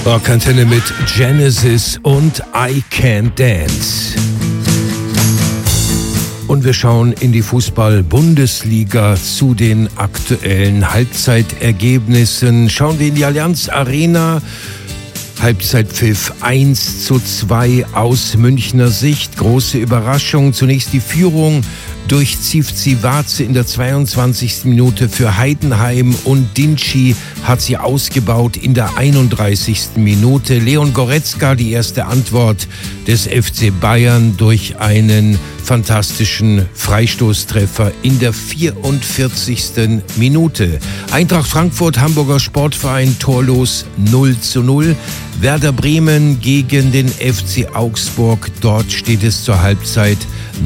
Rockantenne mit Genesis und I Can't Dance. Und wir schauen in die Fußball-Bundesliga zu den aktuellen Halbzeitergebnissen. Schauen wir in die Allianz Arena. Halbzeitpfiff 1:2 aus Münchner Sicht. Große Überraschung. Zunächst die Führung durch Tsivci-Vaze in der 22. Minute für Heidenheim und Dinci hat sie ausgebaut in der 31. Minute. Leon Goretzka die erste Antwort des FC Bayern durch einen fantastischen Freistoßtreffer in der 44. Minute. Eintracht Frankfurt, Hamburger Sportverein, torlos 0:0. Werder Bremen gegen den FC Augsburg. Dort steht es zur Halbzeit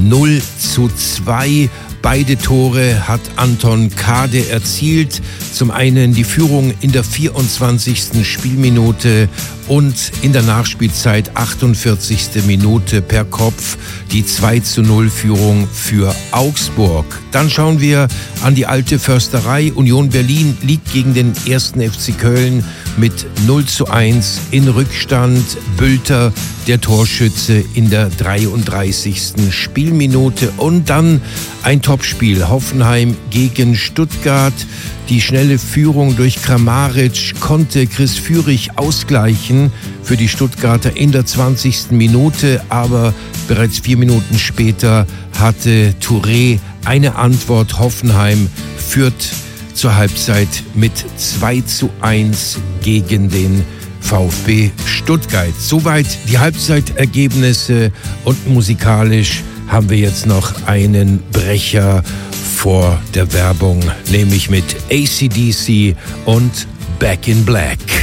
0:2. Beide Tore hat Anton Kade erzielt. Zum einen die Führung in der 24. Spielminute und in der Nachspielzeit 48. Minute per Kopf die 2:0 Führung für Augsburg. Dann schauen wir an die alte Försterei. Union Berlin liegt gegen den 1. FC Köln mit 0:1 in Rückstand. Bülter, der Torschütze, in der 33. Spielminute. Und dann ein Topspiel. Hoffenheim gegen Stuttgart. Die schnelle Führung durch Kramaric konnte Chris Führig ausgleichen für die Stuttgarter in der 20. Minute. Aber bereits 4 Minuten später hatte Touré eine Antwort. Hoffenheim führt zur Halbzeit mit 2:1 gegen den VfB Stuttgart. Soweit die Halbzeitergebnisse, und musikalisch haben wir jetzt noch einen Brecher vor der Werbung, nämlich mit AC/DC und Back in Black.